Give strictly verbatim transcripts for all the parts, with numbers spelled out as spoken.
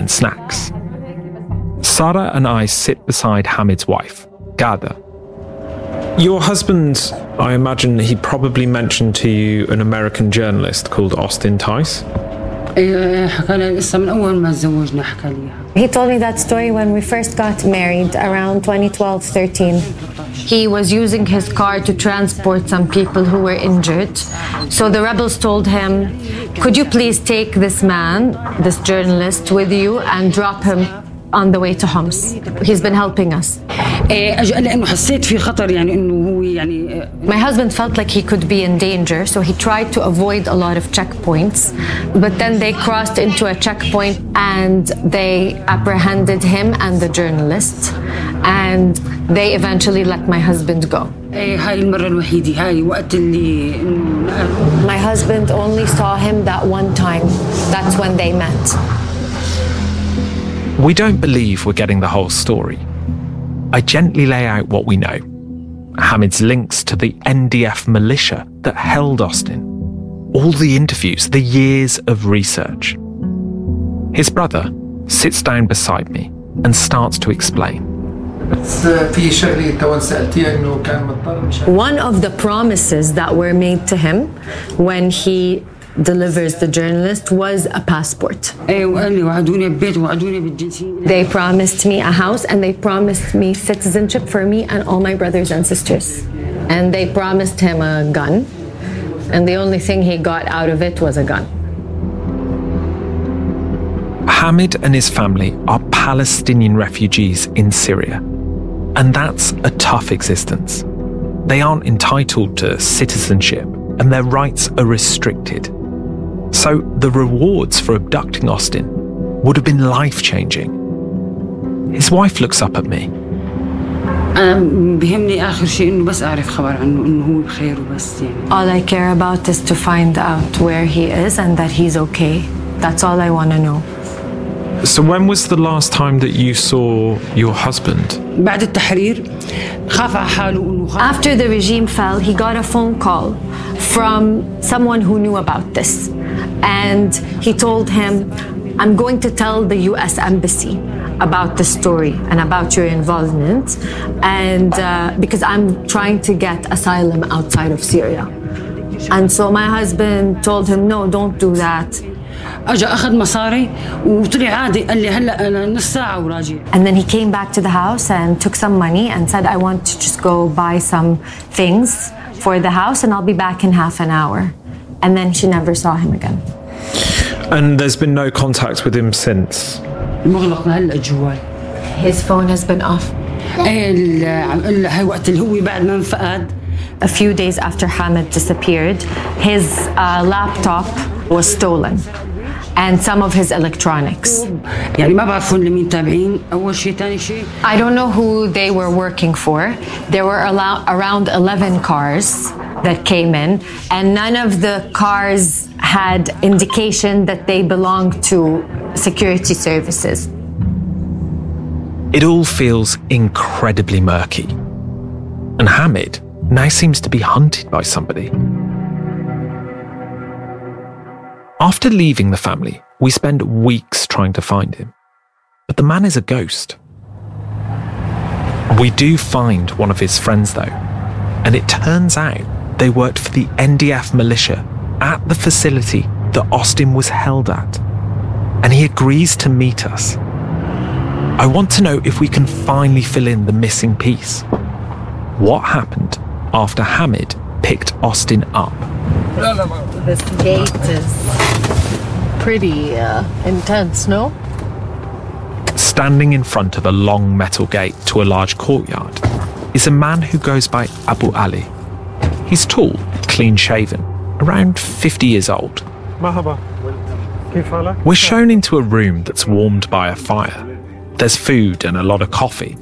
and snacks. Sarah and I sit beside Hamid's wife, Ghada. Your husband, I imagine he probably mentioned to you an American journalist called Austin Tice? He told me that story when we first got married, around twenty twelve thirteen. He was using his car to transport some people who were injured. So the rebels told him, could you please take this man, this journalist, with you and drop him on the way to Homs? He's been helping us. My husband felt like he could be in danger, so he tried to avoid a lot of checkpoints. But then they crossed into a checkpoint and they apprehended him and the journalist. And they eventually let my husband go. My husband only saw him that one time. That's when they met. We don't believe we're getting the whole story. I gently lay out what we know. Hamid's links to the N D F militia that held Austin. All the interviews, the years of research. His brother sits down beside me and starts to explain. One of the promises that were made to him when he delivers the journalist was a passport. They promised me a house and they promised me citizenship for me and all my brothers and sisters. And they promised him a gun. And the only thing he got out of it was a gun. Hamid and his family are Palestinian refugees in Syria. And that's a tough existence. They aren't entitled to citizenship and their rights are restricted. So the rewards for abducting Austin would have been life-changing. His wife looks up at me. All I care about is to find out where he is and that he's okay. That's all I want to know. So when was the last time that you saw your husband? After the regime fell, he got a phone call from someone who knew about this. And he told him, I'm going to tell the U S Embassy about the story and about your involvement. And uh, because I'm trying to get asylum outside of Syria. And so my husband told him, no, don't do that. And then he came back to the house and took some money and said, I want to just go buy some things for the house and I'll be back in half an hour. And then she never saw him again. And there's been no contact with him since? His phone has been off. A few days after Hamid disappeared, his uh, laptop was stolen. And some of his electronics. I don't know who they were working for. There were around eleven cars that came in, and none of the cars had indication that they belonged to security services. It all feels incredibly murky. And Hamid now seems to be hunted by somebody. After leaving the family, we spend weeks trying to find him. But the man is a ghost. We do find one of his friends though, and it turns out they worked for the N D F militia at the facility that Austin was held at. And he agrees to meet us. I want to know if we can finally fill in the missing piece. What happened after Hamid picked Austin up? This gate is pretty uh, intense, no? Standing in front of a long metal gate to a large courtyard is a man who goes by Abu Ali. He's tall, clean-shaven, around fifty years old. We're shown into a room that's warmed by a fire. There's food and a lot of coffee.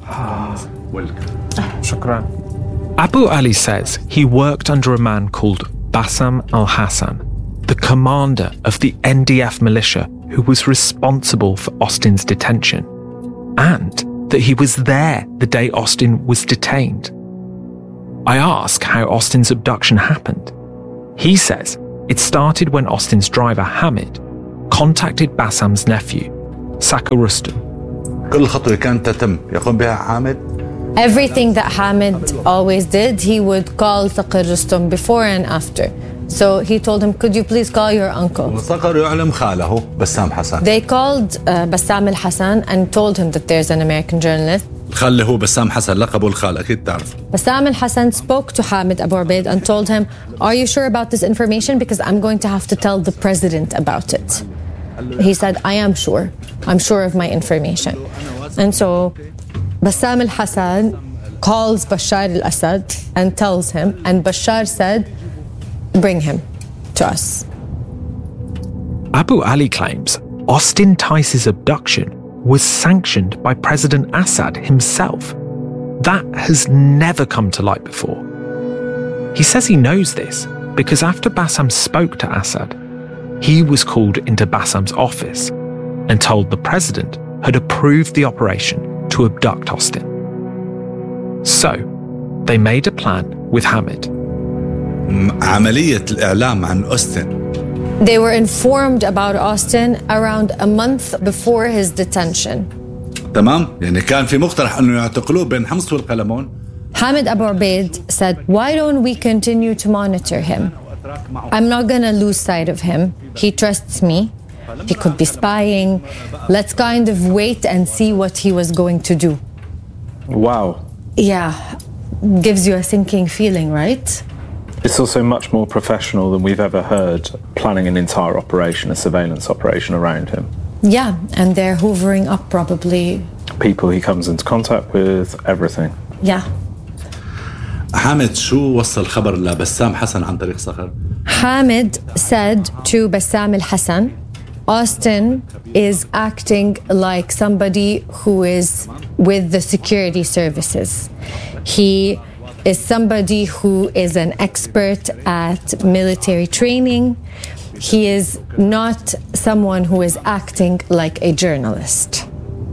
Abu Ali says he worked under a man called Bassam al-Hassan, the commander of the N D F militia who was responsible for Austin's detention, and that he was there the day Austin was detained. I ask how Austin's abduction happened. He says it started when Austin's driver, Hamid, contacted Bassam's nephew, Saka Rustam. كل خطوة كانت تتم يقوم بها حامد. Everything that Hamid always did, he would call Saqar Rustam before and after. So he told him, could you please call your uncle? وصقر يعلم خاله بسام حسن. They called uh, Bassam al-Hassan and told him that there's an American journalist. الخال هو بسام حسن لقبه الخال أكيد تعرف. Bassam al-Hassan spoke to Hamid Abu Ubaid and told him, are you sure about this information? Because I'm going to have to tell the president about it. He said, I am sure. I'm sure of my information. And so Bassam al-Hassan calls Bashar al-Assad and tells him, and Bashar said, bring him to us. Abu Ali claims Austin Tice's abduction was sanctioned by President Assad himself. That has never come to light before. He says he knows this because after Bassam spoke to Assad, he was called into Bassam's office and told the president had approved the operation to abduct Austin. So, they made a plan with Hamid. عملية الإعلام عن أوستن. They were informed about Austin around a month before his detention. تمام؟ يعني كان في مقترح أنه يعتقلوه بين حمص والقلمون. Hamid Abu Ubaid said, why don't we continue to monitor him? I'm not going to lose sight of him. He trusts me. He could be spying. Let's kind of wait and see what he was going to do. Wow. Yeah, gives you a sinking feeling, right? It's also much more professional than we've ever heard, planning an entire operation, a surveillance operation around him. Yeah, and they're hoovering up probably people he comes into contact with, everything. Yeah. حامد شو وصل خبر لبسام حسن عن طريق صقر؟ Hamid said to Bassam al-Hassan, Austin is acting like somebody who is with the security services. He is somebody who is an expert at military training. He is not someone who is acting like a journalist.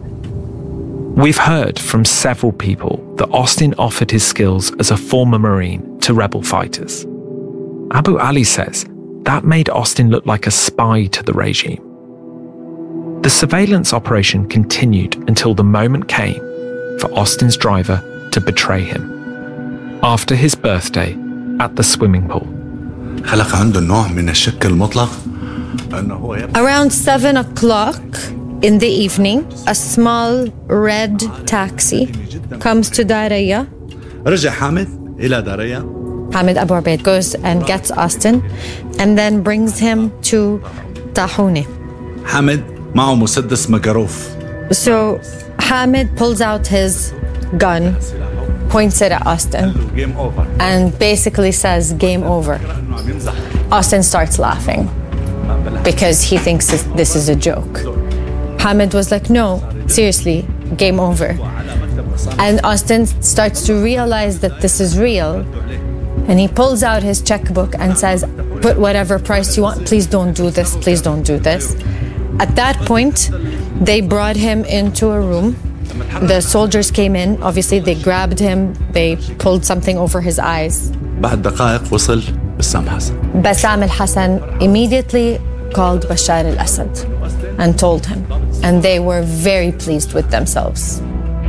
We've heard from several people that Austin offered his skills as a former Marine to rebel fighters. Abu Ali says that made Austin look like a spy to the regime. The surveillance operation continued until the moment came for Austin's driver to betray him. After his birthday at the swimming pool. خلق عنده نوع من الشك المطلق أنه هو Around seven o'clock in the evening, a small red taxi comes to Daraya. رجع حامد إلى داريا. Hamid Abu Ubaid goes and gets Austin and then brings him to Tahune. حامد معه مسدس مجروف. So Hamid pulls out his gun, points it at Austin, and basically says, game over. Austin starts laughing because he thinks this is a joke. Hamid was like, no, seriously, game over. And Austin starts to realize that this is real. And he pulls out his checkbook and says, put whatever price you want. Please don't do this. Please don't do this. At that point, they brought him into a room. The soldiers came in. Obviously, they grabbed him. They pulled something over his eyes. بعد دقائق وصل بسام حسن. Bassam al-Hassan immediately called Bashar al-Assad and told him. And they were very pleased with themselves.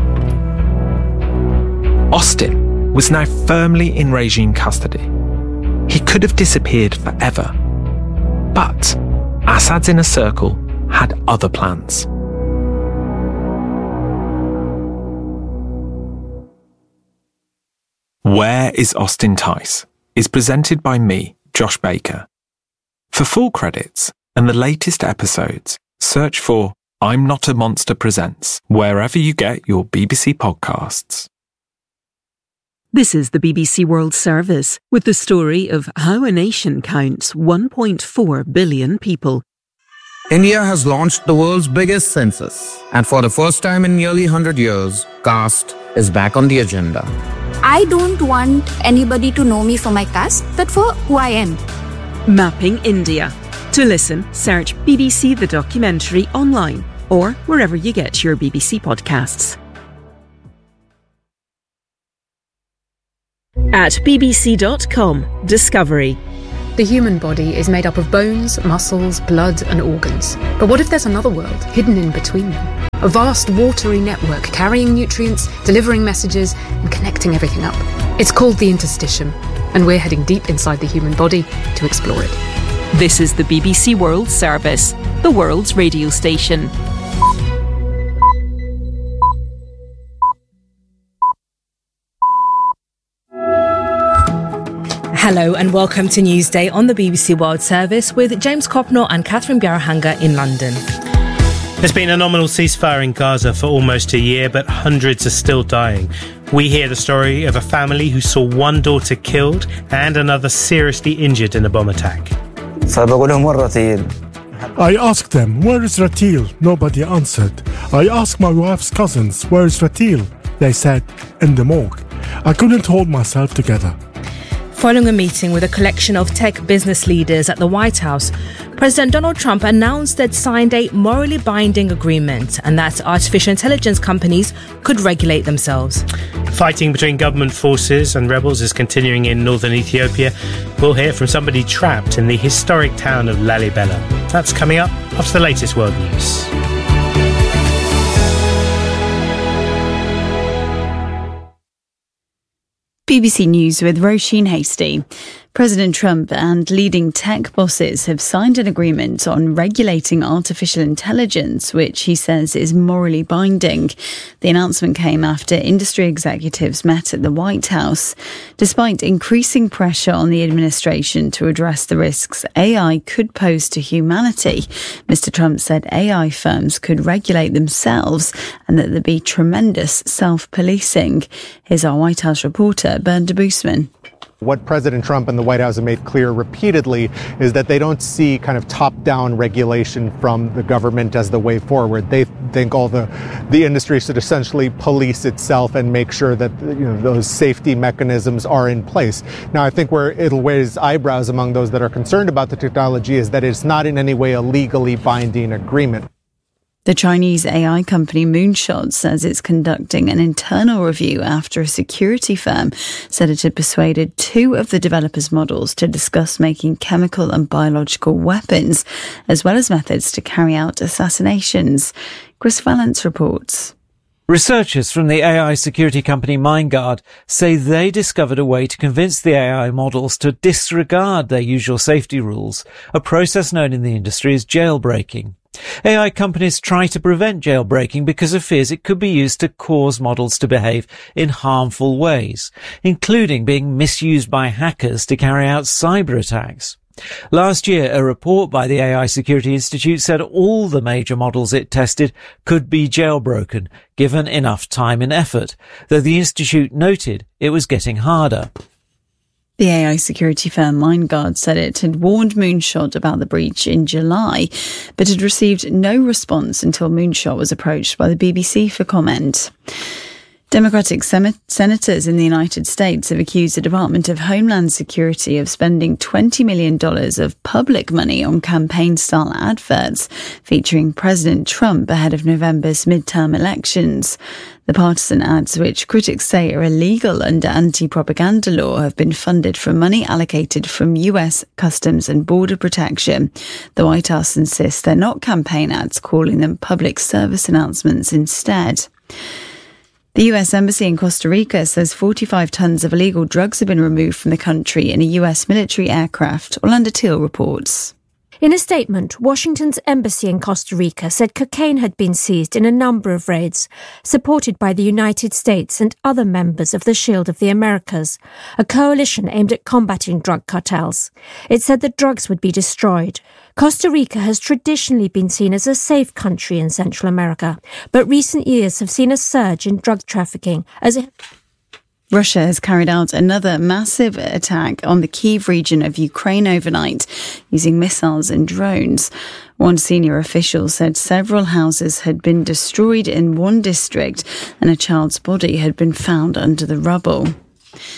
Austin was now firmly in regime custody. He could have disappeared forever. But Assad's inner circle had other plans. Where is Austin Tice? Is presented by me, Josh Baker. For full credits and the latest episodes, search for I'm Not a Monster Presents wherever you get your B B C podcasts. This is the B B C World Service with the story of how a nation counts one point four billion people. India has launched the world's biggest census, and for the first time in nearly one hundred years, caste is back on the agenda. I don't want anybody to know me for my caste, but for who I am. Mapping India. To listen, search B B C The Documentary online or wherever you get your B B C podcasts. At b b c dot com, Discovery. The human body is made up of bones, muscles, blood and organs. But what if there's another world hidden in between them? A vast watery network carrying nutrients, delivering messages and connecting everything up. It's called the interstitium, and we're heading deep inside the human body to explore it. This is the B B C World Service, the world's radio station. Hello and welcome to Newsday on the B B C World Service with James Copnor and Catherine Bjarahanga in London. There's been a nominal ceasefire in Gaza for almost a year, but hundreds are still dying. We hear the story of a family who saw one daughter killed and another seriously injured in a bomb attack. I asked them, where is Ratil? Nobody answered. I asked my wife's cousins, where is Ratil? They said, in the morgue. I couldn't hold myself together. Following a meeting with a collection of tech business leaders at the White House, President Donald Trump announced they'd signed a morally binding agreement and that artificial intelligence companies could regulate themselves. Fighting between government forces and rebels is continuing in northern Ethiopia. We'll hear from somebody trapped in the historic town of Lalibela. That's coming up after the latest world news. B B C News with Roisin Hastie. President Trump and leading tech bosses have signed an agreement on regulating artificial intelligence, which he says is morally binding. The announcement came after industry executives met at the White House. Despite increasing pressure on the administration to address the risks A I could pose to humanity, Mister Trump said A I firms could regulate themselves and that there'd be tremendous self-policing. Here's our White House reporter, Bernd de Boosman. What President Trump and the White House have made clear repeatedly is that they don't see kind of top-down regulation from the government as the way forward. They think all the the industry should essentially police itself and make sure that, you know, those safety mechanisms are in place. Now, I think where it'll raise eyebrows among those that are concerned about the technology is that it's not in any way a legally binding agreement. The Chinese A I company Moonshot says it's conducting an internal review after a security firm said it had persuaded two of the developers' models to discuss making chemical and biological weapons, as well as methods to carry out assassinations. Chris Valance reports. Researchers from the A I security company MindGuard say they discovered a way to convince the A I models to disregard their usual safety rules, a process known in the industry as jailbreaking. A I companies try to prevent jailbreaking because of fears it could be used to cause models to behave in harmful ways, including being misused by hackers to carry out cyber attacks. Last year, a report by the A I Security Institute said all the major models it tested could be jailbroken, given enough time and effort, though the institute noted it was getting harder. The A I security firm MindGuard said it had warned Moonshot about the breach in July, but had received no response until Moonshot was approached by the B B C for comment. Democratic sem- senators in the United States have accused the Department of Homeland Security of spending twenty million dollars of public money on campaign-style adverts featuring President Trump ahead of November's midterm elections. The partisan ads, which critics say are illegal under anti-propaganda law, have been funded from money allocated from U S Customs and Border Protection. The White House insists they're not campaign ads, calling them public service announcements instead. The U S Embassy in Costa Rica says forty-five tons of illegal drugs have been removed from the country in a U S military aircraft. Orlando Teal reports. In a statement, Washington's embassy in Costa Rica said cocaine had been seized in a number of raids, supported by the United States and other members of the Shield of the Americas, a coalition aimed at combating drug cartels. It said the drugs would be destroyed. Costa Rica has traditionally been seen as a safe country in Central America, but recent years have seen a surge in drug trafficking as it... Russia has carried out another massive attack on the Kyiv region of Ukraine overnight, using missiles and drones. One senior official said several houses had been destroyed in one district and a child's body had been found under the rubble.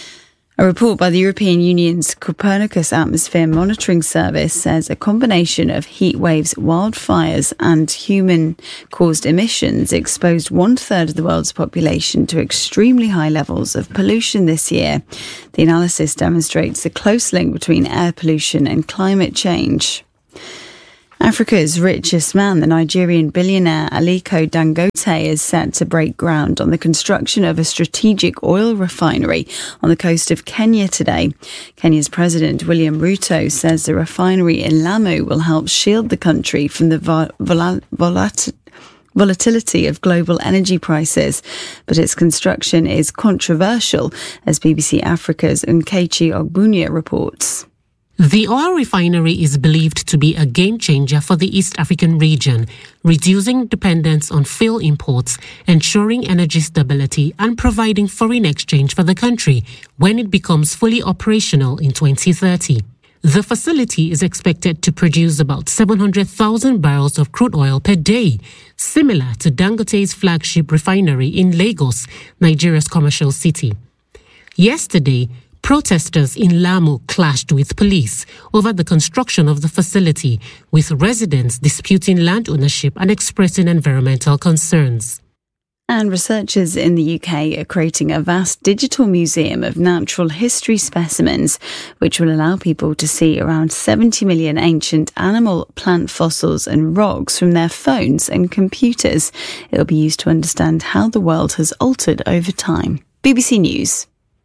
A report by the European Union's Copernicus Atmosphere Monitoring Service says a combination of heat waves, wildfires and human-caused emissions exposed one-third of the world's population to extremely high levels of pollution this year. The analysis demonstrates the close link between air pollution and climate change. Africa's richest man, the Nigerian billionaire Aliko Dangote, is set to break ground on the construction of a strategic oil refinery on the coast of Kenya today. Kenya's President William Ruto says the refinery in Lamu will help shield the country from the vol- vol- volat- volatility of global energy prices. But its construction is controversial, as B B C Africa's Nkechi Ogbunya reports. The oil refinery is believed to be a game changer for the East African region, reducing dependence on fuel imports, ensuring energy stability and providing foreign exchange for the country when it becomes fully operational in twenty thirty. The facility is expected to produce about seven hundred thousand barrels of crude oil per day, similar to Dangote's flagship refinery in Lagos, Nigeria's commercial city. Yesterday, protesters in Lamu clashed with police over the construction of the facility, with residents disputing land ownership and expressing environmental concerns. And researchers in the U K are creating a vast digital museum of natural history specimens, which will allow people to see around seventy million ancient animal, plant fossils and rocks from their phones and computers. It will be used to understand how the world has altered over time. B B C News.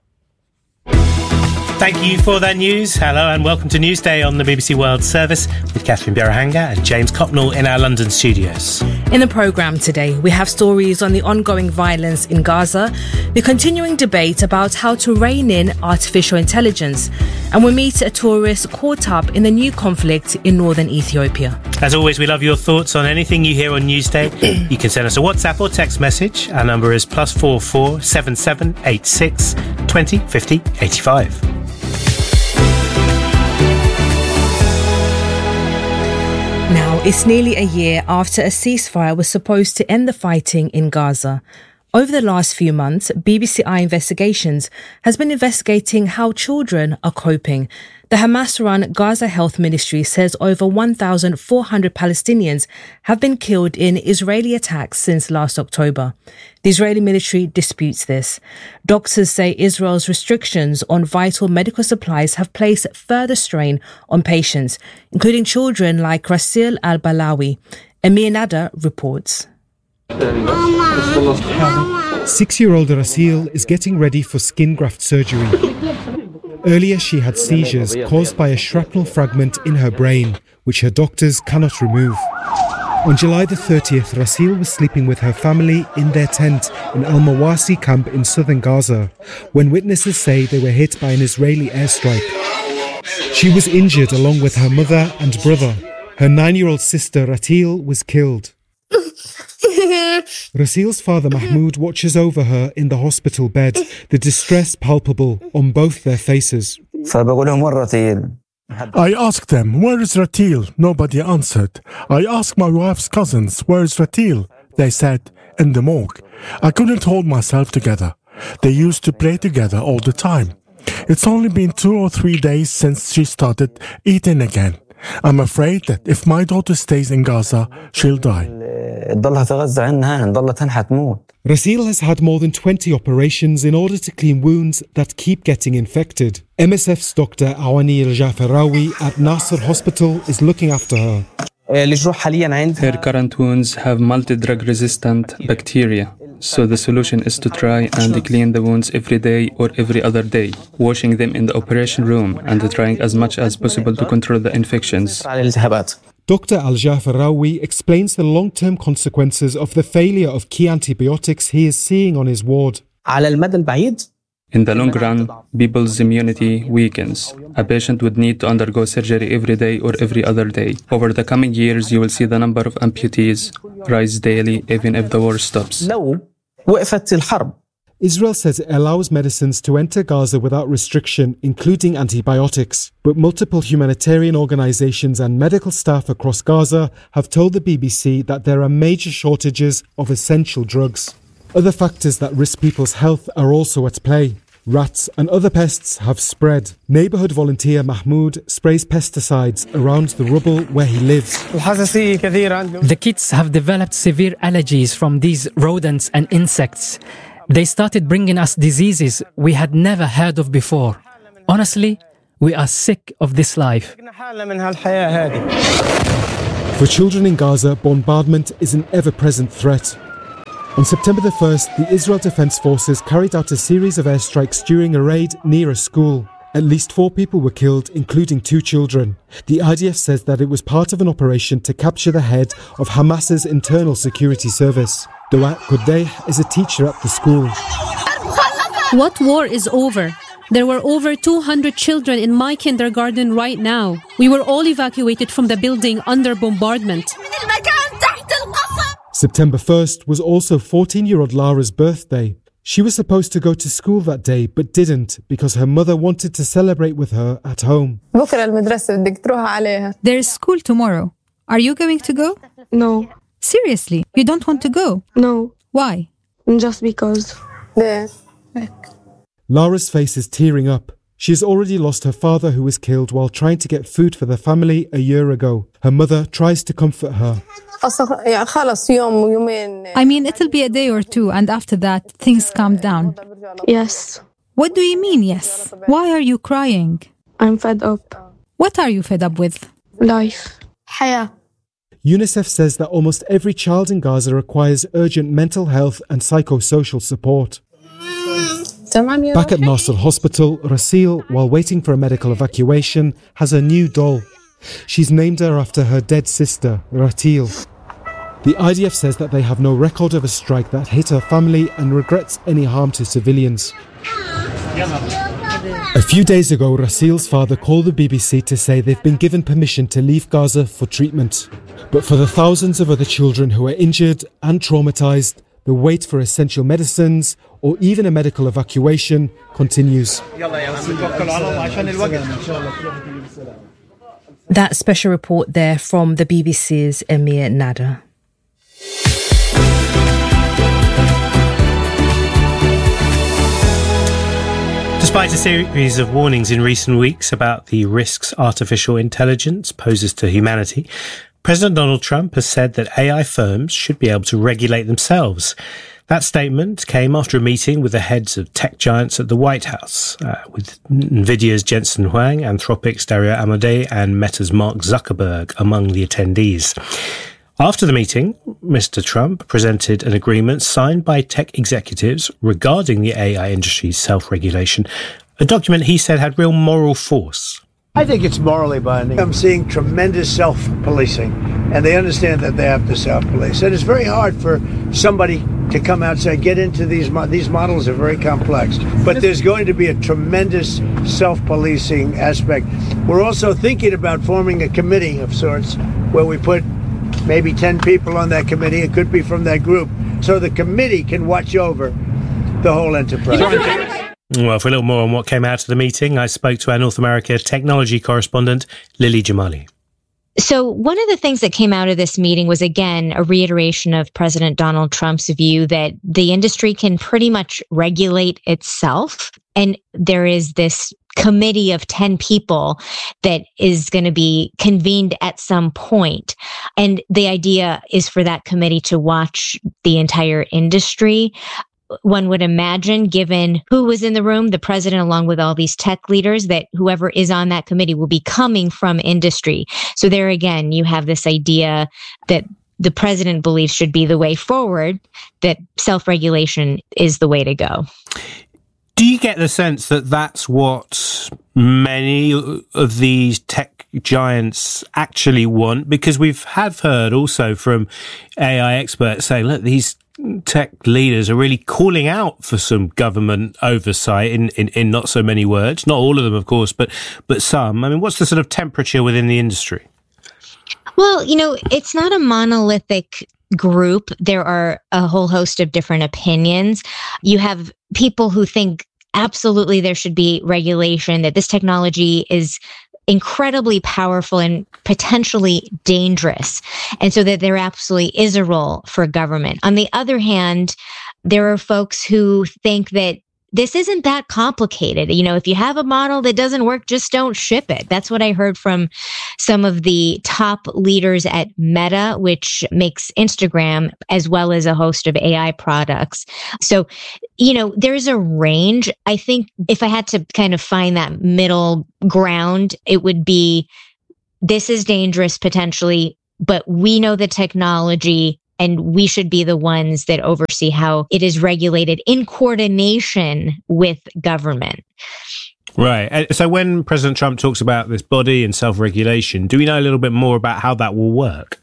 Thank you for that news. Hello and welcome to Newsday on the B B C World Service with Catherine Birahanga and James Copnall in our London studios. In the programme today, we have stories on the ongoing violence in Gaza, the continuing debate about how to rein in artificial intelligence, and we meet a tourist caught up in the new conflict in northern Ethiopia. As always, we love your thoughts on anything you hear on Newsday. You can send us a WhatsApp or text message. Our number is plus four four seven seven eight six twenty fifty eighty five. Now, it's nearly a year after a ceasefire was supposed to end the fighting in Gaza. Over the last few months, B B C I Investigations has been investigating how children are coping. The Hamas-run Gaza Health Ministry says over one thousand four hundred Palestinians have been killed in Israeli attacks since last October. The Israeli military disputes this. Doctors say Israel's restrictions on vital medical supplies have placed further strain on patients, including children like Rasil al-Balawi. Amir Nada reports. Six-year-old Rasil is getting ready for skin graft surgery. Earlier, she had seizures caused by a shrapnel fragment in her brain, which her doctors cannot remove. On July the thirtieth, Rasil was sleeping with her family in their tent in Al-Mawasi camp in southern Gaza, when witnesses say they were hit by an Israeli airstrike. She was injured along with her mother and brother. Her nine-year-old sister, Ratil, was killed. Rasil's father Mahmoud watches over her in the hospital bed, the distress palpable on both their faces. I asked them, where is Ratil? Nobody answered. I asked my wife's cousins, where is Ratil? They said, in the morgue. I couldn't hold myself together. They used to play together all the time. It's only been two or three days since she started eating again. I'm afraid that if my daughter stays in Gaza, she'll die. Rasil has had more than twenty operations in order to clean wounds that keep getting infected. M S F's Doctor Awani Al-Jafarawi at Nasser Hospital is looking after her. Her current wounds have multi-drug resistant bacteria, so the solution is to try and clean the wounds every day or every other day, washing them in the operation room and trying as much as possible to control the infections. Doctor Al-Jafarawi explains the long-term consequences of the failure of key antibiotics he is seeing on his ward. In the long run, people's immunity weakens. A patient would need to undergo surgery every day or every other day. Over the coming years, you will see the number of amputees rise daily, even if the war stops. Israel says it allows medicines to enter Gaza without restriction, including antibiotics. But multiple humanitarian organizations and medical staff across Gaza have told the B B C that there are major shortages of essential drugs. Other factors that risk people's health are also at play. Rats and other pests have spread. Neighbourhood volunteer Mahmoud sprays pesticides around the rubble where he lives. The kids have developed severe allergies from these rodents and insects. They started bringing us diseases we had never heard of before. Honestly, we are sick of this life. For children in Gaza, bombardment is an ever-present threat. On September the first, the Israel Defense Forces carried out a series of airstrikes during a raid near a school. At least four people were killed, including two children. The I D F says that it was part of an operation to capture the head of Hamas's internal security service. Dawat Kodeh is a teacher at the school. What war is over? There were over two hundred children in my kindergarten right now. We were all evacuated from the building under bombardment. September first was also fourteen-year-old Lara's birthday. She was supposed to go to school that day, but didn't because her mother wanted to celebrate with her at home. There's school tomorrow. Are you going to go? No. Seriously, you don't want to go? No. Why? Just because. There. Lara's face is tearing up. She has already lost her father, who was killed while trying to get food for the family a year ago. Her mother tries to comfort her. I mean, it'll be a day or two, and after that, things calm down. Yes. What do you mean, yes? Why are you crying? I'm fed up. What are you fed up with? Life. Haya. UNICEF says that almost every child in Gaza requires urgent mental health and psychosocial support. Back at Nasser Hospital, Rasil, while waiting for a medical evacuation, has a new doll. She's named her after her dead sister, Ratil. The I D F says that they have no record of a strike that hit her family and regrets any harm to civilians. A few days ago, Rasil's father called the B B C to say they've been given permission to leave Gaza for treatment. But for the thousands of other children who are injured and traumatized, the wait for essential medicines or even a medical evacuation continues. That special report there from the B B C's Emir Nada. Despite a series of warnings in recent weeks about the risks artificial intelligence poses to humanity, President Donald Trump has said that A I firms should be able to regulate themselves. That statement came after a meeting with the heads of tech giants at the White House, uh, with NVIDIA's Jensen Huang, Anthropic's Dario Amodei, and Meta's Mark Zuckerberg among the attendees. After the meeting, Mister Trump presented an agreement signed by tech executives regarding the A I industry's self-regulation, a document he said had real moral force. I think it's morally binding. I'm seeing tremendous self-policing, and they understand that they have to self-police. And it's very hard for somebody to come out and say, get into these, mo- these models are very complex. But there's going to be a tremendous self-policing aspect. We're also thinking about forming a committee of sorts where we put maybe ten people on that committee. It could be from that group. So the committee can watch over the whole enterprise. Well, for a little more on what came out of the meeting, I spoke to our North America technology correspondent, Lily Jamali. So one of the things that came out of this meeting was, again, a reiteration of President Donald Trump's view that the industry can pretty much regulate itself. And there is this committee of ten people that is going to be convened at some point. And the idea is for that committee to watch the entire industry. One would imagine, given who was in the room, the president, along with all these tech leaders, that whoever is on that committee will be coming from industry. So there again, you have this idea that the president believes should be the way forward, that self-regulation is the way to go. Do you get the sense that that's what many of these tech giants actually want? Because we've have heard also from A I experts say, look, these tech leaders are really calling out for some government oversight in, in, in not so many words. Not all of them, of course, but but some. I mean, what's the sort of temperature within the industry? Well, you know, it's not a monolithic group. There are a whole host of different opinions. You have people who think absolutely there should be regulation, that this technology is incredibly powerful and potentially dangerous. And so that there absolutely is a role for government. On the other hand, there are folks who think that this isn't that complicated. You know, if you have a model that doesn't work, just don't ship it. That's what I heard from some of the top leaders at Meta, which makes Instagram, as well as a host of A I products. So, you know, there's a range. I think if I had to kind of find that middle ground, it would be, this is dangerous potentially, but we know the technology, and we should be the ones that oversee how it is regulated in coordination with government. Right. So when President Trump talks about this body and self-regulation, do we know a little bit more about how that will work?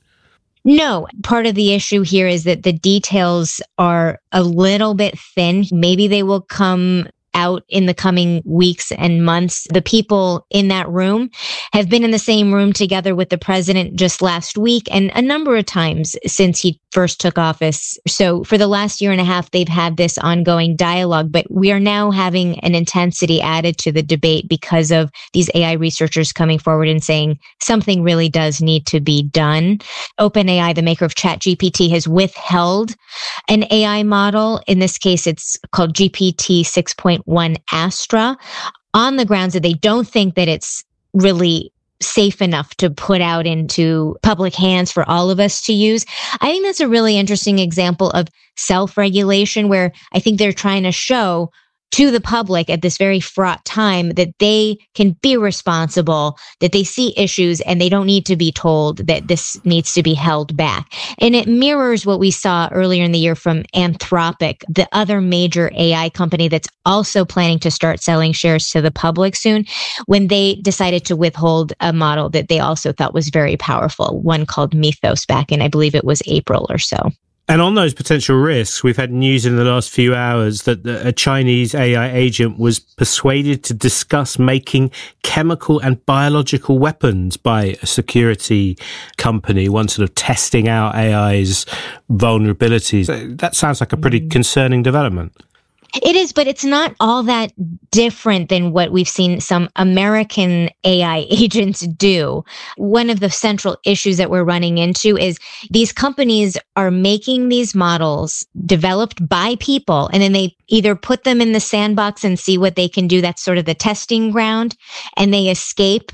No, part of the issue here is that the details are a little bit thin. Maybe they will come out in the coming weeks and months. The people in that room have been in the same room together with the president just last week and a number of times since he first took office. So for the last year and a half, they've had this ongoing dialogue, but we are now having an intensity added to the debate because of these A I researchers coming forward and saying something really does need to be done. OpenAI, the maker of ChatGPT, has withheld an A I model. In this case, it's called G P T six point one Astra, on the grounds that they don't think that it's really safe enough to put out into public hands for all of us to use. I think that's a really interesting example of self-regulation, where I think they're trying to show to the public at this very fraught time that they can be responsible, that they see issues, and they don't need to be told that this needs to be held back. And it mirrors what we saw earlier in the year from Anthropic, the other major A I company that's also planning to start selling shares to the public soon, when they decided to withhold a model that they also thought was very powerful, one called Mythos, back in, I believe it was April or so. And on those potential risks, we've had news in the last few hours that a Chinese A I agent was persuaded to discuss making chemical and biological weapons by a security company, one sort of testing out A I's vulnerabilities. That sounds like a pretty concerning development. It is, but it's not all that different than what we've seen some American A I agents do. One of the central issues that we're running into is these companies are making these models developed by people, and then they either put them in the sandbox and see what they can do. That's sort of the testing ground, and they escape,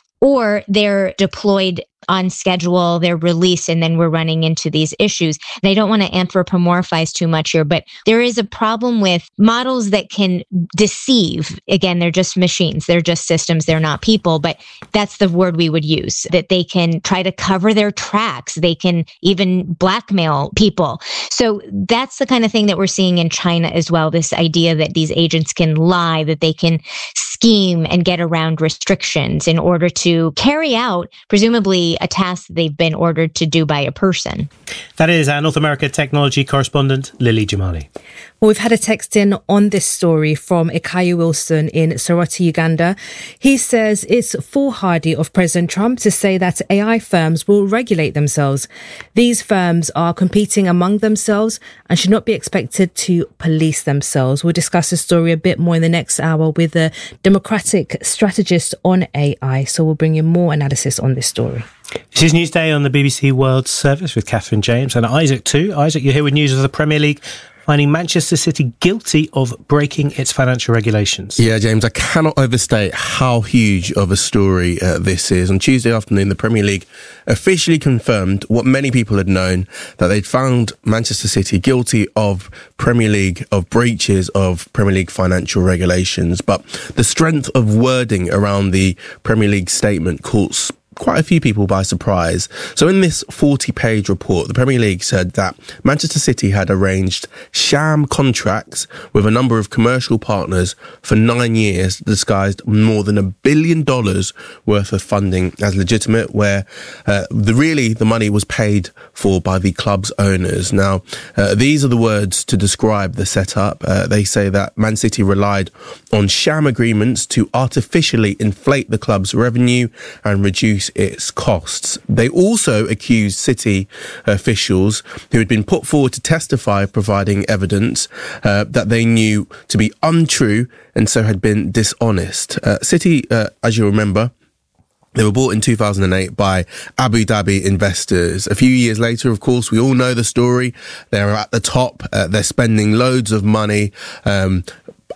or they're deployed on schedule, they're released, and then we're running into these issues. And I don't want to anthropomorphize too much here, but there is a problem with models that can deceive. Again, they're just machines. They're just systems. They're not people, but that's the word we would use, that they can try to cover their tracks. They can even blackmail people. So that's the kind of thing that we're seeing in China as well, this idea that these agents can lie, that they can scheme and get around restrictions in order to carry out, presumably, a task that they've been ordered to do by a person. That is our North America technology correspondent, Lily Jamali. Well, we've had a text in on this story from Ikayu Wilson in Soroti, Uganda. He says it's foolhardy of President Trump to say that A I firms will regulate themselves. These firms are competing among themselves and should not be expected to police themselves. We'll discuss the story a bit more in the next hour with a Democratic strategist on A I. So we'll bring you more analysis on this story. This is Newsday on the B B C World Service with Catherine James and Isaac too. Isaac, you're here with news of the Premier League finding Manchester City guilty of breaking its financial regulations. Yeah, James, I cannot overstate how huge of a story uh, this is. On Tuesday afternoon, the Premier League officially confirmed what many people had known, that they'd found Manchester City guilty of Premier League, of breaches of Premier League financial regulations. But the strength of wording around the Premier League statement caught quite a few people by surprise. So in this forty-page report, the Premier League said that Manchester City had arranged sham contracts with a number of commercial partners for nine years, disguised more than a billion dollars worth of funding as legitimate, where uh, the really the money was paid for by the club's owners. Now, uh, these are the words to describe the setup. Uh, they say that Man City relied on sham agreements to artificially inflate the club's revenue and reduce its costs. They also accused City officials who had been put forward to testify, providing evidence uh, that they knew to be untrue and so had been dishonest. Uh, City, uh, as you remember, they were bought in two thousand eight by Abu Dhabi investors. A few years later, of course, we all know the story. They're at the top. Uh, they're spending loads of money. Um,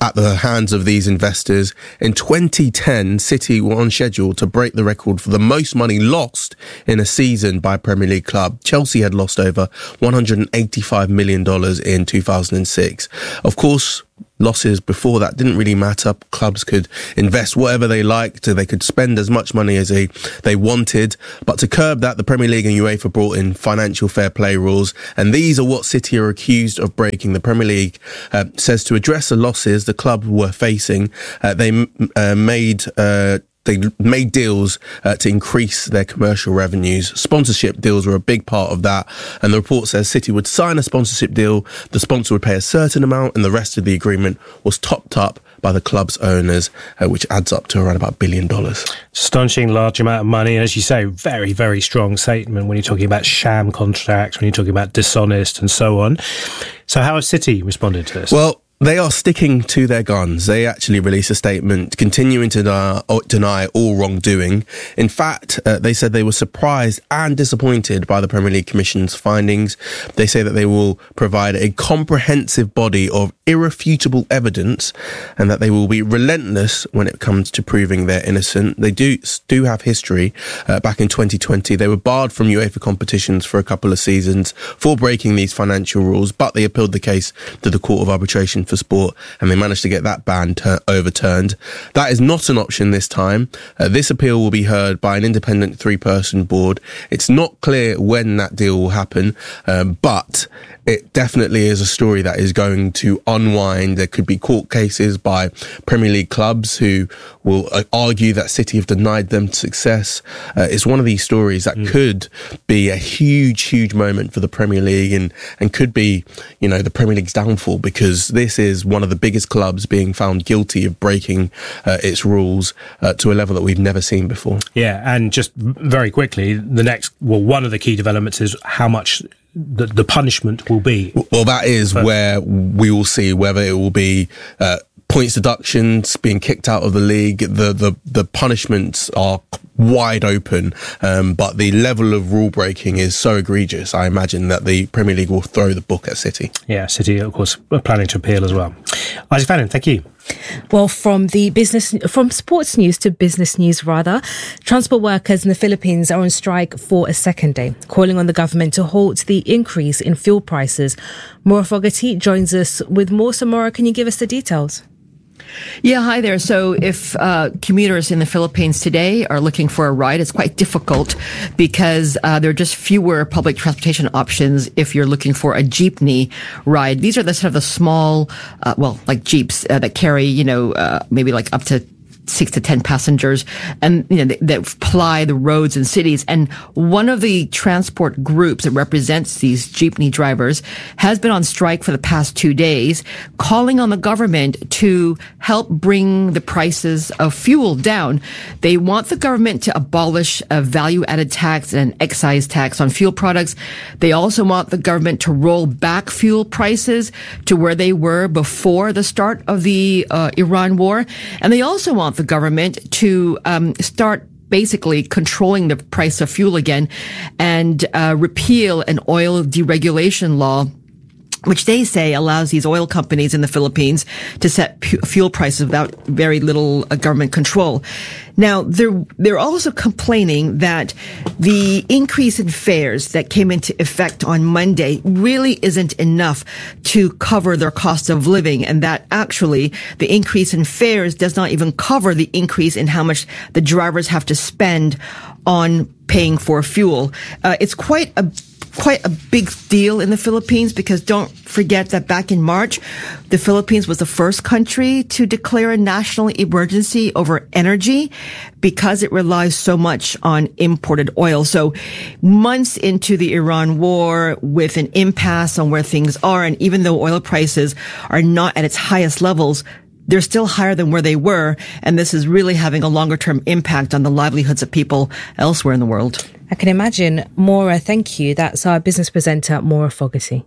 at the hands of these investors. In twenty ten, City were on schedule to break the record for the most money lost in a season by a Premier League club. Chelsea had lost over one hundred eighty-five million dollars in two thousand six. Of course, losses before that didn't really matter. Clubs could invest whatever they liked. They could spend as much money as they, they wanted. But to curb that, the Premier League and UEFA brought in financial fair play rules. And these are what City are accused of breaking. The Premier League uh, says to address the losses the club were facing, uh, they uh, made... Uh, They made deals uh, to increase their commercial revenues. Sponsorship deals were a big part of that. And the report says City would sign a sponsorship deal. The sponsor would pay a certain amount and the rest of the agreement was topped up by the club's owners, uh, which adds up to around about a billion dollars. Astonishing large amount of money. And as you say, very, very strong statement when you're talking about sham contracts, when you're talking about dishonest and so on. So how has City responded to this? Well, they are sticking to their guns. They actually released a statement continuing to deny, deny all wrongdoing. In fact, uh, they said they were surprised and disappointed by the Premier League Commission's findings. They say that they will provide a comprehensive body of irrefutable evidence and that they will be relentless when it comes to proving they're innocent. They do do have history. Uh, back in twenty twenty, they were barred from UEFA competitions for a couple of seasons for breaking these financial rules, but they appealed the case to the Court of Arbitration for Sport and they managed to get that ban ter- overturned. That is not an option this time. Uh, this appeal will be heard by an independent three-person board. It's not clear when that deal will happen, um, but it definitely is a story that is going to unwind. There could be court cases by Premier League clubs who will uh, argue that City have denied them success. Uh, it's one of these stories that mm. could be a huge, huge moment for the Premier League and, and could be, you know, the Premier League's downfall, because this is one of the biggest clubs being found guilty of breaking uh, its rules uh, to a level that we've never seen before. Yeah, and just very quickly, the next, well, one of the key developments is how much the, the punishment will be. Well, that is but, where we will see whether it will be uh, points deductions, being kicked out of the league. The the, the punishments are wide open, um, but the level of rule breaking is so egregious. I imagine that the Premier League will throw the book at City. Yeah, City, of course, are planning to appeal as well. Isaac Fannin, thank you. Well, from the business, from sports news to business news, rather, transport workers in the Philippines are on strike for a second day, calling on the government to halt the increase in fuel prices. Maura Fogarty joins us with more. So, Maura, can you give us the details? Yeah, hi there. So if uh, commuters in the Philippines today are looking for a ride, it's quite difficult because uh, there are just fewer public transportation options if you're looking for a jeepney ride. These are the sort of the small, uh, well, like jeeps uh, that carry, you know, uh, maybe like up to six to ten passengers, and you know that ply the roads and cities. And one of the transport groups that represents these jeepney drivers has been on strike for the past two days, calling on the government to help bring the prices of fuel down. They want the government to abolish a value-added tax and an excise tax on fuel products. They also want the government to roll back fuel prices to where they were before the start of the uh, Iran war. And they also want the government to um, start basically controlling the price of fuel again and uh, repeal an oil deregulation law, which they say allows these oil companies in the Philippines to set pu- fuel prices without very little uh, government control. Now, they're, they're also complaining that the increase in fares that came into effect on Monday really isn't enough to cover their cost of living, and that actually the increase in fares does not even cover the increase in how much the drivers have to spend on paying for fuel. Uh, it's quite a quite a big deal in the Philippines, because don't forget that back in March, the Philippines was the first country to declare a national emergency over energy because it relies so much on imported oil. So months into the Iran war, with an impasse on where things are, and even though oil prices are not at its highest levels, they're still higher than where they were, and this is really having a longer-term impact on the livelihoods of people elsewhere in the world. I can imagine. Maura, thank you. That's our business presenter, Maura Fogarty.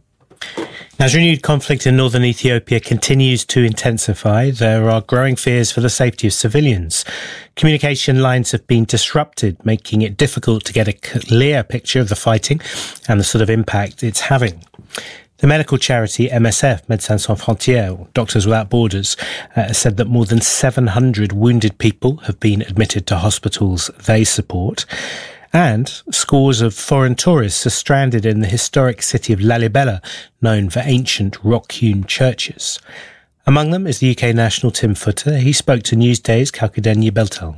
As renewed conflict in northern Ethiopia continues to intensify, there are growing fears for the safety of civilians. Communication lines have been disrupted, making it difficult to get a clear picture of the fighting and the sort of impact it's having. The medical charity M S F, Médecins Sans Frontières, Doctors Without Borders, uh, said that more than seven hundred wounded people have been admitted to hospitals they support. And scores of foreign tourists are stranded in the historic city of Lalibela, known for ancient rock-hewn churches. Among them is the U K national Tim Footer. He spoke to Newsday's Kalkideni Beltal.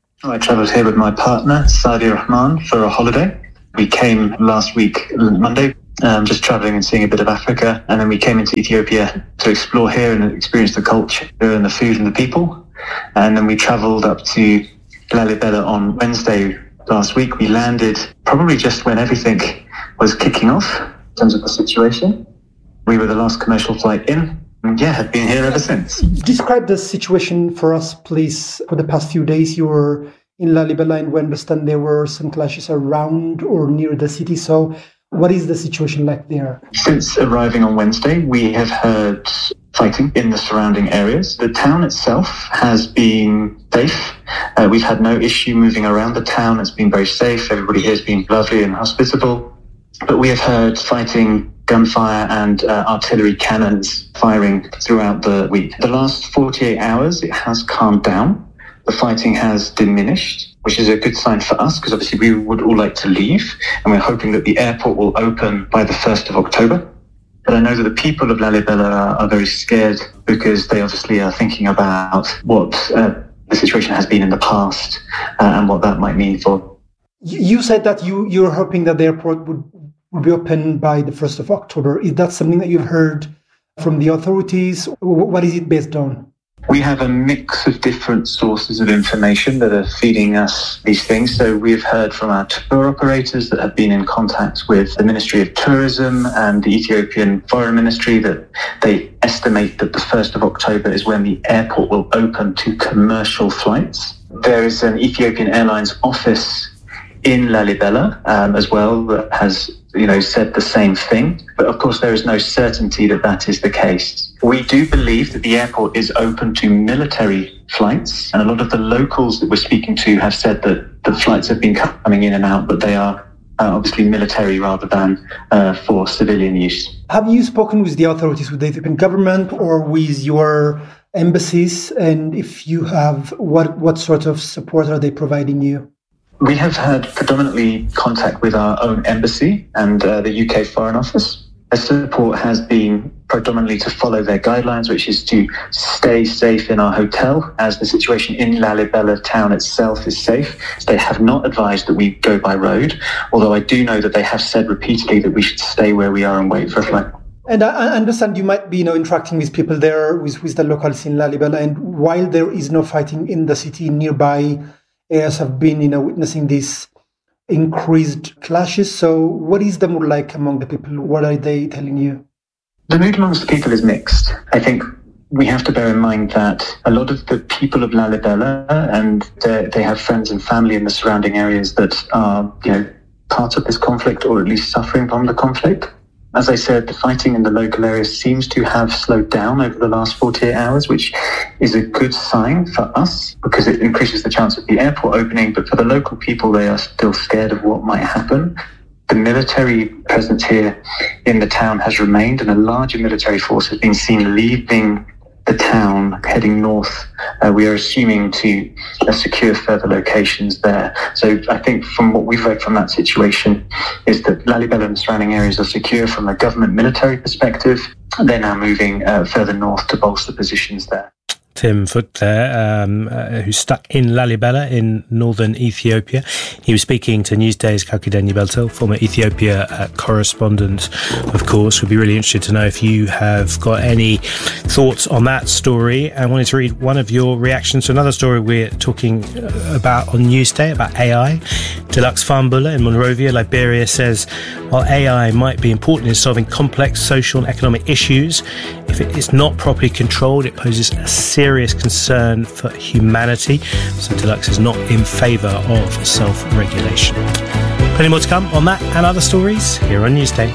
I travelled here with my partner, Sadia Rahman, for a holiday. We came last week, Monday, um, just travelling and seeing a bit of Africa. And then we came into Ethiopia to explore here and experience the culture and the food and the people. And then we travelled up to Lalibela on Wednesday last week. We landed probably just when everything was kicking off in terms of the situation. We were the last commercial flight in. And yeah, have been here ever since. Describe the situation for us, please. For the past few days, you were in Lalibela, and we understand there were some clashes around or near the city. So what is the situation like there? Since arriving on Wednesday, we have heard fighting in the surrounding areas. The town itself has been safe. Uh, we've had no issue moving around the town. It's been very safe. Everybody here has been lovely and hospitable. But we have heard fighting, gunfire and uh, artillery cannons firing throughout the week. The last forty-eight hours, it has calmed down. The fighting has diminished, which is a good sign for us because obviously we would all like to leave, and we're hoping that the airport will open by the first of October. But I know that the people of Lalibela are, are very scared because they obviously are thinking about what uh, the situation has been in the past uh, and what that might mean for. You said that you, you're hoping that the airport would, would be open by the first of October. Is that something that you've heard from the authorities? What is it based on? We have a mix of different sources of information that are feeding us these things. So we've heard from our tour operators that have been in contact with the Ministry of Tourism and the Ethiopian Foreign Ministry that they estimate that the first of October is when the airport will open to commercial flights. There is an Ethiopian Airlines office in Lalibela um, as well that has, you know, said the same thing. But of course, there is no certainty that that is the case. We do believe that the airport is open to military flights. And a lot of the locals that we're speaking to have said that the flights have been coming in and out, but they are uh, obviously military rather than uh, for civilian use. Have you spoken with the authorities, with the Ethiopian government or with your embassies? And if you have, what, what sort of support are they providing you? We have had predominantly contact with our own embassy and uh, the U K Foreign Office. Their support has been predominantly to follow their guidelines, which is to stay safe in our hotel, as the situation in Lalibela town itself is safe. They have not advised that we go by road, although I do know that they have said repeatedly that we should stay where we are and wait for a flight. And I understand you might be, you know, interacting with people there, with, with the locals in Lalibela, and while there is no fighting in the city, nearby areas have been, you know, witnessing these increased clashes. So what is the mood like among the people? What are they telling you? The mood amongst the people is mixed. I think we have to bear in mind that a lot of the people of Lalibela, and they have friends and family in the surrounding areas that are, you know, part of this conflict or at least suffering from the conflict. As I said, the fighting in the local areas seems to have slowed down over the last forty-eight hours, which is a good sign for us because it increases the chance of the airport opening. But for the local people, they are still scared of what might happen. The military presence here in the town has remained, and a larger military force has been seen leaving the town, heading north. Uh, we are assuming to uh, secure further locations there. So I think from what we've read from that situation is that Lalibela and the surrounding areas are secure from a government military perspective. They're now moving uh, further north to bolster positions there. Tim Foot there, um, uh, who's stuck in Lalibela in northern Ethiopia. He was speaking to Newsday's Kalkideni Beltal, former Ethiopia uh, correspondent, of course. We'd be really interested to know if you have got any thoughts on that story. I wanted to read one of your reactions to another story we're talking about on Newsday, about A I. Deluxe Farmbula in Monrovia, Liberia, says, while A I might be important in solving complex social and economic issues, if it is not properly controlled, it poses a serious serious concern for humanity. So Deluxe is not in favour of self-regulation. Plenty more to come on that and other stories here on Newsday.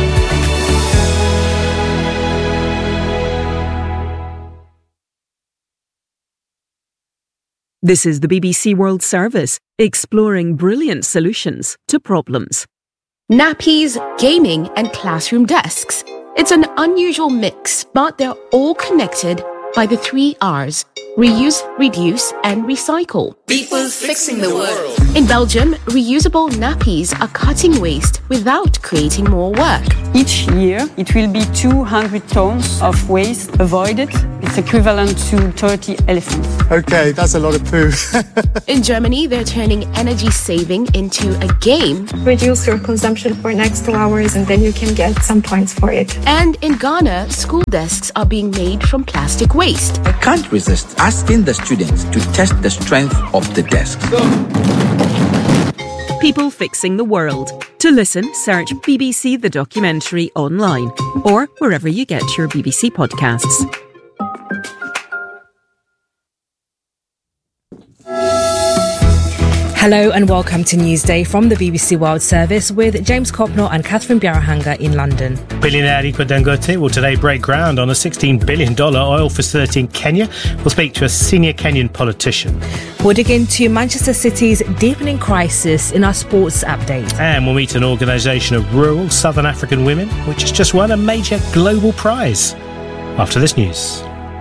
This is the B B C World Service, exploring brilliant solutions to problems. Nappies, gaming and classroom desks. It's an unusual mix, but they're all connected by the three R's: reuse, reduce, and recycle. People fixing the world. In Belgium, reusable nappies are cutting waste without creating more work. Each year, it will be two hundred tons of waste avoided. It's equivalent to thirty elephants. Okay, that's a lot of poo. In Germany, they're turning energy saving into a game. Reduce your consumption for next two hours and then you can get some points for it. And in Ghana, school desks are being made from plastic waste. I can't resist asking the students to test the strength of the desks. People Fixing the World. To listen, search B B C The Documentary online or wherever you get your B B C podcasts. Hello and welcome to Newsday from the B B C World Service with James Copnor and Catherine Biarahanga in London. Billionaire Aliko Dangote will today break ground on a sixteen billion dollars oil facility in Kenya. We'll speak to a senior Kenyan politician. We'll dig into Manchester City's deepening crisis in our sports update. And we'll meet an organisation of rural Southern African women which has just won a major global prize. After this news.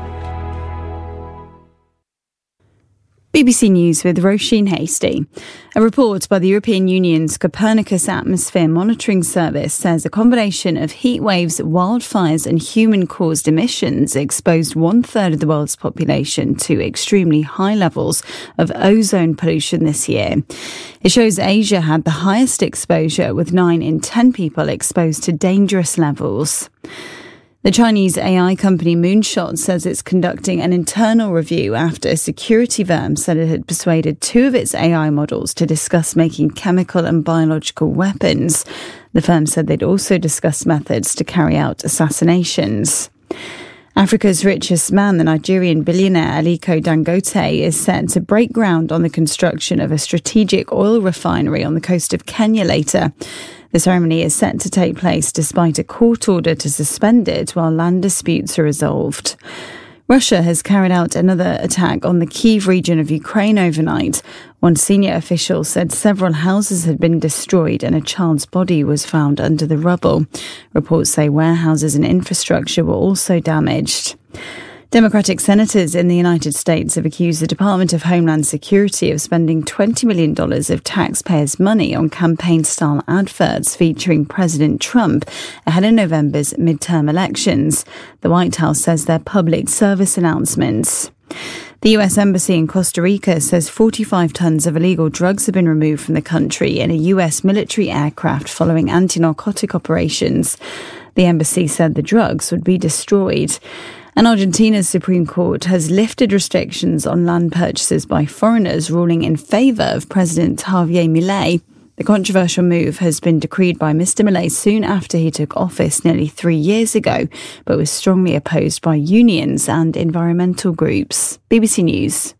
B B C News with Roisin Hastie. A report by the European Union's Copernicus Atmosphere Monitoring Service says a combination of heat waves, wildfires and human-caused emissions exposed one-third of the world's population to extremely high levels of ozone pollution this year. It shows Asia had the highest exposure, with nine in ten people exposed to dangerous levels. The Chinese A I company Moonshot says it's conducting an internal review after a security firm said it had persuaded two of its A I models to discuss making chemical and biological weapons. The firm said they'd also discussed methods to carry out assassinations. Africa's richest man, the Nigerian billionaire Aliko Dangote, is set to break ground on the construction of a strategic oil refinery on the coast of Kenya later. The ceremony is set to take place despite a court order to suspend it while land disputes are resolved. Russia has carried out another attack on the Kyiv region of Ukraine overnight. One senior official said several houses had been destroyed and a child's body was found under the rubble. Reports say warehouses and infrastructure were also damaged. Democratic senators in the United States have accused the Department of Homeland Security of spending twenty million dollars of taxpayers' money on campaign-style adverts featuring President Trump ahead of November's midterm elections. The White House says they're public service announcements. The U S Embassy in Costa Rica says forty-five tons of illegal drugs have been removed from the country in a U S military aircraft following anti-narcotic operations. The embassy said the drugs would be destroyed. And Argentina's Supreme Court has lifted restrictions on land purchases by foreigners, ruling in favour of President Javier Milei. The controversial move has been decreed by Mister Milei soon after he took office nearly three years ago, but was strongly opposed by unions and environmental groups. B B C News.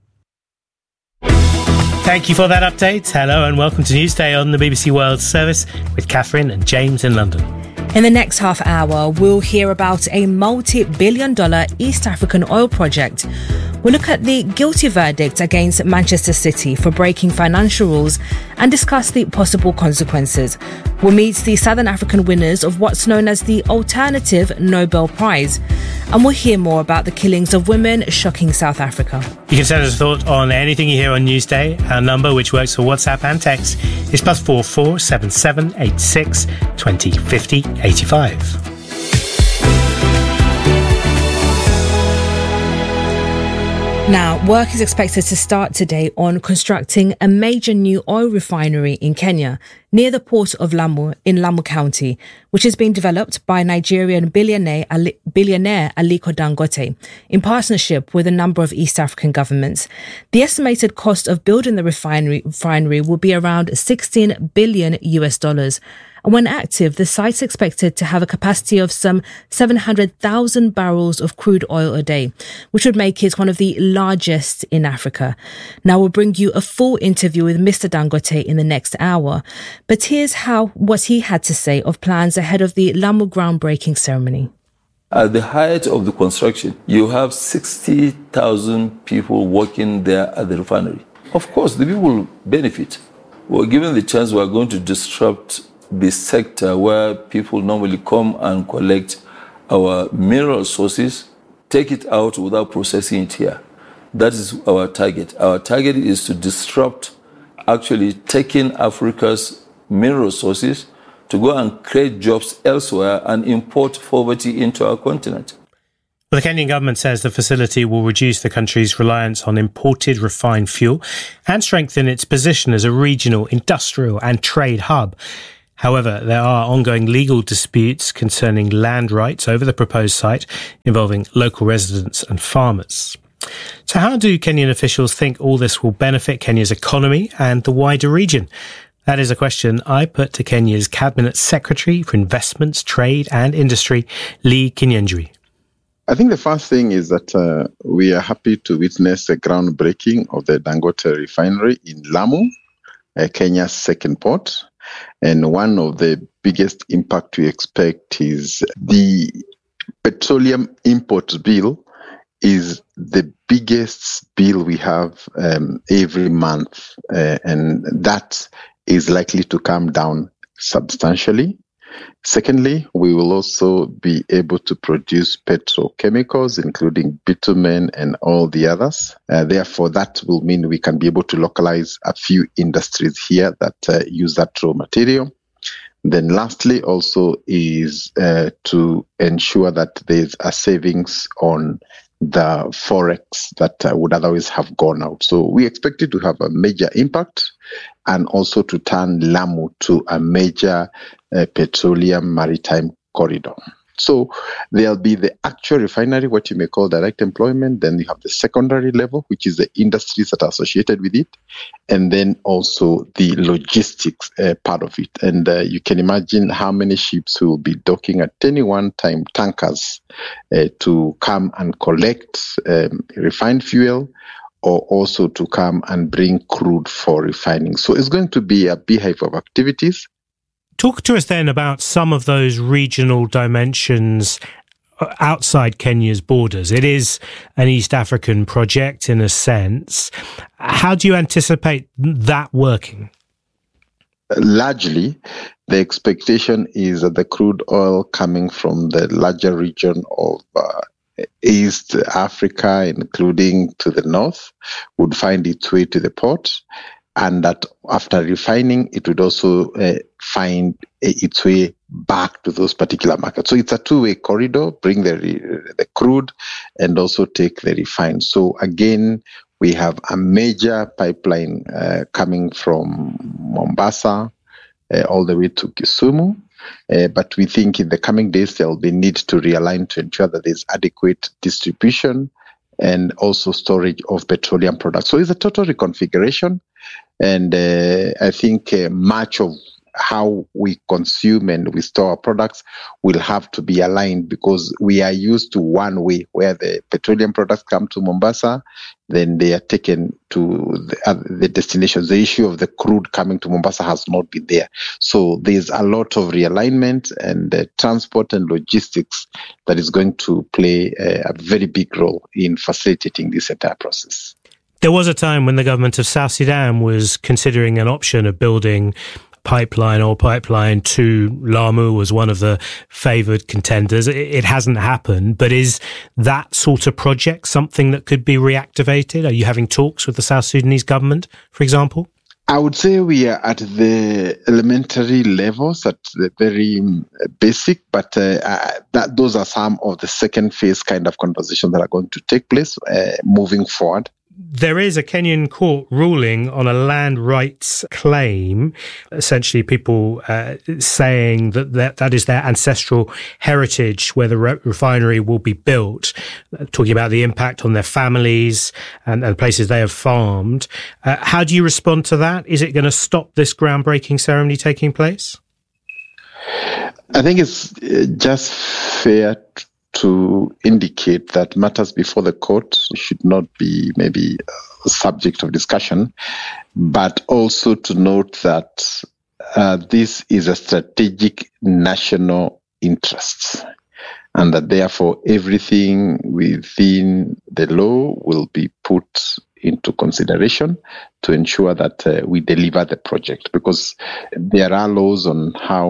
Thank you for that update. Hello and welcome to Newsday on the B B C World Service with Catherine and James in London. In the next half hour, we'll hear about a multi-billion dollar East African oil project. We'll look at the guilty verdict against Manchester City for breaking financial rules and discuss the possible consequences. We'll meet the Southern African winners of what's known as the Alternative Nobel Prize. And we'll hear more about the killings of women shocking South Africa. You can send us a thought on anything you hear on Newsday. Our number, which works for WhatsApp and text, is plus four four seven seven eight six twenty fifty eighty-five. Now, work is expected to start today on constructing a major new oil refinery in Kenya near the port of Lamu in Lamu County, which is being developed by Nigerian billionaire, Ali, billionaire Aliko Dangote in partnership with a number of East African governments. The estimated cost of building the refinery, refinery will be around sixteen billion U S dollars. And when active, the site's expected to have a capacity of some seven hundred thousand barrels of crude oil a day, which would make it one of the largest in Africa. Now we'll bring you a full interview with Mister Dangote in the next hour. But here's how what he had to say of plans ahead of the Lamu groundbreaking ceremony. At the height of the construction, you have sixty thousand people working there at the refinery. Of course, the people will benefit. Well, given the chance, we are going to disrupt the sector where people normally come and collect our mineral sources, take it out without processing it here. That is our target. Our target is to disrupt actually taking Africa's mineral sources to go and create jobs elsewhere and import poverty into our continent. Well, the Kenyan government says the facility will reduce the country's reliance on imported refined fuel and strengthen its position as a regional industrial and trade hub. However, there are ongoing legal disputes concerning land rights over the proposed site involving local residents and farmers. So how do Kenyan officials think all this will benefit Kenya's economy and the wider region? That is a question I put to Kenya's Cabinet Secretary for Investments, Trade and Industry, Lee Kinyanjui. I think the first thing is that uh, we are happy to witness the groundbreaking of the Dangote refinery in Lamu, uh, Kenya's second port. And one of the biggest impact we expect is the petroleum import bill is the biggest bill we have um, every month. Uh, and that is likely to come down substantially. Secondly, we will also be able to produce petrochemicals, including bitumen and all the others. Uh, therefore, that will mean we can be able to localize a few industries here that uh, use that raw material. Then lastly, also is uh, to ensure that there's a savings on the forex that uh, would otherwise have gone out. So we expect it to have a major impact and also to turn Lamu to a major uh, petroleum maritime corridor. So there'll be the actual refinery, what you may call direct employment. Then you have the secondary level, which is the industries that are associated with it. And then also the logistics uh, part of it. And uh, you can imagine how many ships will be docking at any one time, tankers, uh, to come and collect um, refined fuel, or also to come and bring crude for refining. So it's going to be a beehive of activities. Talk to us then about some of those regional dimensions outside Kenya's borders. It is an East African project in a sense. How do you anticipate that working? Largely, the expectation is that the crude oil coming from the larger region of uh, East Africa, including to the north, would find its way to the port. And that after refining, it would also uh, find its way back to those particular markets. So it's a two-way corridor, bring the, the crude and also take the refined. So again, we have a major pipeline uh, coming from Mombasa uh, all the way to Kisumu. Uh, but we think in the coming days, there will be need to realign to ensure that there's adequate distribution and also storage of petroleum products. So it's a total reconfiguration. And uh, I think uh, much of how we consume and we store our products will have to be aligned, because we are used to one way where the petroleum products come to Mombasa, then they are taken to the, uh, the destinations. The issue of the crude coming to Mombasa has not been there. So there's a lot of realignment and uh, transport and logistics that is going to play uh, a very big role in facilitating this entire process. There was a time when the government of South Sudan was considering an option of building pipeline or pipeline to Lamu was one of the favoured contenders. It hasn't happened, but is that sort of project something that could be reactivated? Are you having talks with the South Sudanese government, for example? I would say we are at the elementary levels, at the very basic, but uh, uh, that those are some of the second phase kind of conversations that are going to take place uh, moving forward. There is a Kenyan court ruling on a land rights claim, essentially people uh, saying that, that that is their ancestral heritage where the re- refinery will be built, uh, talking about the impact on their families and, and places they have farmed. Uh, how do you respond to that? Is it going to stop this groundbreaking ceremony taking place? I think it's just fair to to indicate that matters before the court should not be maybe a subject of discussion, but also to note that uh, this is a strategic national interest, and that therefore everything within the law will be put into consideration to ensure that uh, we deliver the project, because there are laws on how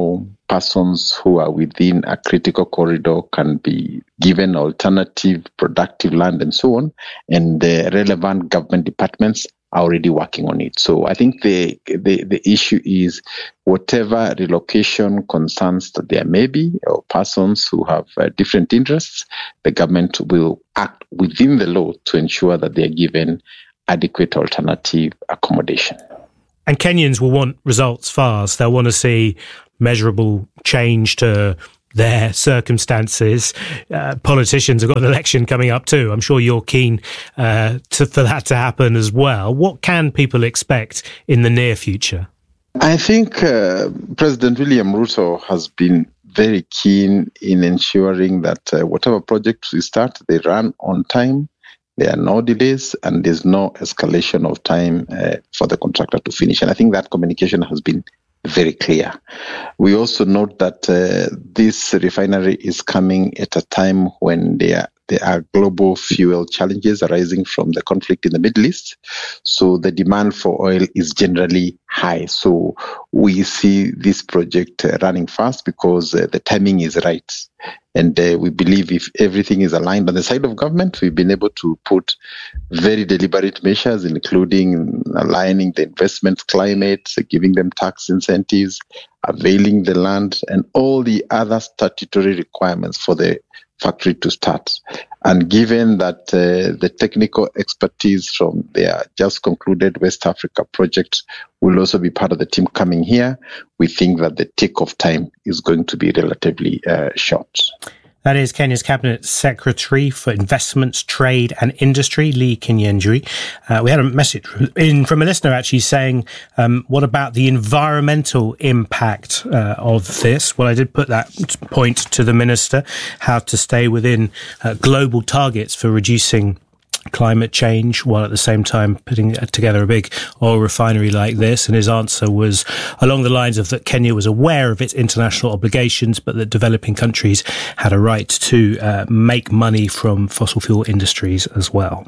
persons who are within a critical corridor can be given alternative productive land and so on, and the relevant government departments are already working on it. So I think the, the, the issue is whatever relocation concerns that there may be, or persons who have uh, different interests, the government will act within the law to ensure that they are given adequate alternative accommodation. And Kenyans will want results fast. They'll want to see measurable change to their circumstances. Uh, politicians have got an election coming up too. I'm sure you're keen uh, to, for that to happen as well. What can people expect in the near future? I think uh, President William Ruto has been very keen in ensuring that uh, whatever projects we start, they run on time. There are no delays and there's no escalation of time uh, for the contractor to finish. And I think that communication has been very clear. We also note that uh, this refinery is coming at a time when there, there are global fuel challenges arising from the conflict in the Middle East. So the demand for oil is generally high. So we see this project uh, running fast because uh, the timing is right. And uh, we believe if everything is aligned on the side of government, we've been able to put very deliberate measures, including aligning the investment climate, giving them tax incentives, availing the land, and all the other statutory requirements for the factory to start. And given that uh, the technical expertise from their just concluded West Africa project will also be part of the team coming here, we think that the take-off time is going to be relatively uh, short. That is Kenya's Cabinet Secretary for Investments, Trade and Industry, Lee Kinyanjui. Uh, we had a message in from a listener actually saying, um, what about the environmental impact uh, of this? Well, I did put that point to the Minister, how to stay within uh, global targets for reducing climate change while at the same time putting together a big oil refinery like this. And his answer was along the lines of that Kenya was aware of its international obligations, but that developing countries had a right to uh, make money from fossil fuel industries as well.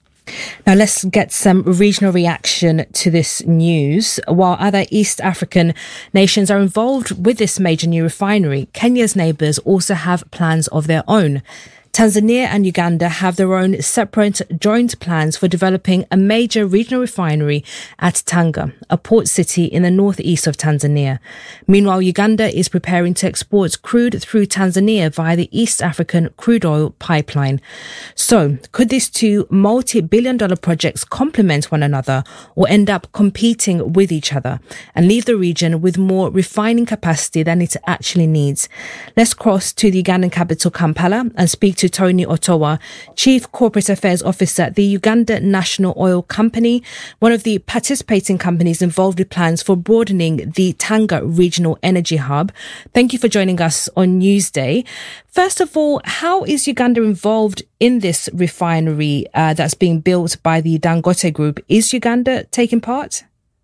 Now let's get some regional reaction to this news. While other East African nations are involved with this major new refinery, Kenya's neighbours also have plans of their own. Tanzania and Uganda have their own separate joint plans for developing a major regional refinery at Tanga, a port city in the northeast of Tanzania. Meanwhile, Uganda is preparing to export crude through Tanzania via the East African crude oil pipeline. So, could these two multi-billion dollar projects complement one another or end up competing with each other and leave the region with more refining capacity than it actually needs? Let's cross to the Ugandan capital, Kampala, and speak to Tony Otowa, Chief Corporate Affairs Officer at the Uganda National Oil Company, one of the participating companies involved with plans for broadening the Tanga Regional Energy Hub. Thank you for joining us on Newsday. First of all, how is Uganda involved in this refinery uh, that's being built by the Dangote Group? Is Uganda taking part?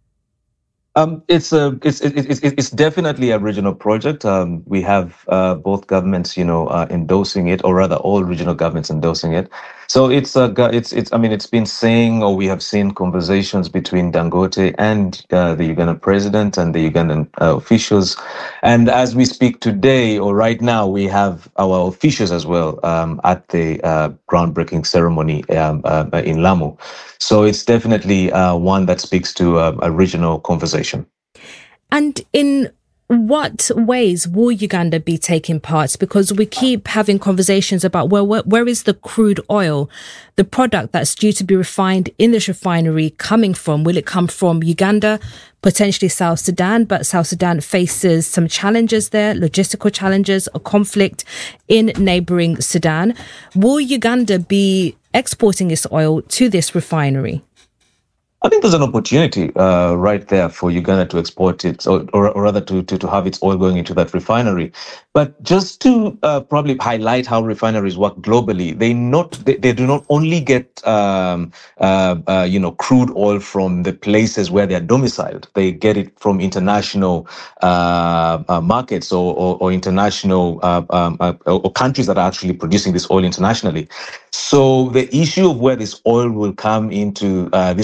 Um, it's a it's, it's it's definitely a regional project. Um, we have uh, both governments, you know, uh, endorsing it, or rather, all regional governments endorsing it. So it's a it's it's I mean, it's been saying, or we have seen conversations between Dangote and uh, the Ugandan president and the Ugandan uh, officials. And as we speak today, or right now, we have our officials as well um, at the uh, groundbreaking ceremony um, uh, in Lamu. So it's definitely uh, one that speaks to uh, a regional conversation. And in what ways will Uganda be taking part? Because we keep having conversations about, well, where, where is the crude oil, the product that's due to be refined in this refinery, coming from? Will it come from Uganda, potentially South Sudan? But South Sudan faces some challenges there, logistical challenges, a conflict in neighbouring Sudan. Will Uganda be exporting its oil to this refinery? I think there's an opportunity uh, right there for Uganda to export it, or, or, or rather to, to, to have its oil going into that refinery. But just to uh, probably highlight how refineries work globally, they not they, they do not only get um, uh, uh, you know crude oil from the places where they are domiciled. They get it from international uh, uh, markets or, or, or international uh, um, uh, or countries that are actually producing this oil internationally. So the issue of where this oil will come into uh, this refinery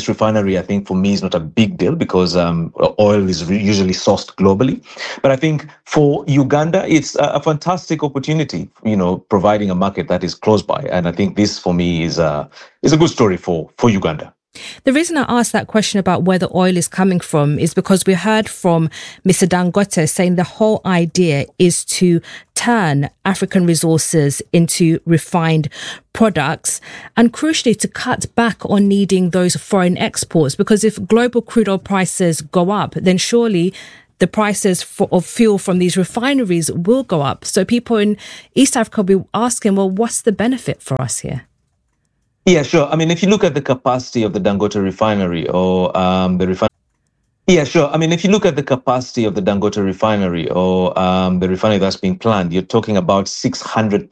refinery, I think for me is not a big deal because um, oil is re- usually sourced globally. But I think for Uganda, it's a, a fantastic opportunity, you know, providing a market that is close by. And I think this for me is a, is a good story for, for Uganda. The reason I asked that question about where the oil is coming from is because we heard from Mister Dangote saying the whole idea is to turn African resources into refined products and crucially to cut back on needing those foreign exports, because if global crude oil prices go up, then surely the prices for, of fuel from these refineries will go up. So people in East Africa will be asking, well, what's the benefit for us here? Yeah, sure. I mean, if you look at the capacity of the Dangote refinery or um, the refinery. Yeah, sure. I mean, if you look at the capacity of the Dangote refinery or um, the refinery that's being planned, you're talking about six hundred